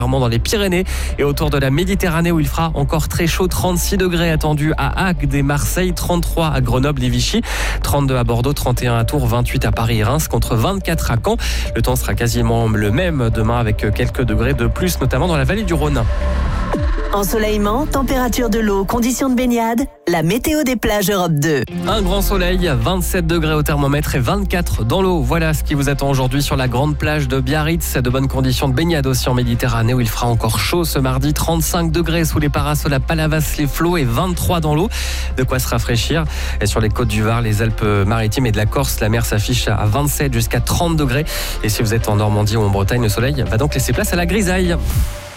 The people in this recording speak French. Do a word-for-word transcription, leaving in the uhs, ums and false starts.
dans les Pyrénées et autour de la Méditerranée où il fera encore très chaud. trente-six degrés attendus à Agde et Marseille, trente-trois à Grenoble et Vichy, trente-deux à Bordeaux, trente et un à Tours, vingt-huit à Paris et Reims contre vingt-quatre à Caen. Le temps sera quasiment le même demain avec quelques degrés de plus, notamment dans la vallée du Rhône. Ensoleillement, température de l'eau, conditions de baignade, la météo des plages Europe deux. Un grand soleil, vingt-sept degrés au thermomètre et vingt-quatre dans l'eau. Voilà ce qui vous attend aujourd'hui sur la grande plage de Biarritz. De bonnes conditions de baignade aussi en Méditerranée où il fera encore chaud ce mardi. trente-cinq degrés sous les parasols à Palavas, les flots et vingt-trois dans l'eau. De quoi se rafraîchir. Et sur les côtes du Var, les Alpes-Maritimes et de la Corse, la mer s'affiche à vingt-sept jusqu'à trente degrés. Et si vous êtes en Normandie ou en Bretagne, le soleil va donc laisser place à la grisaille.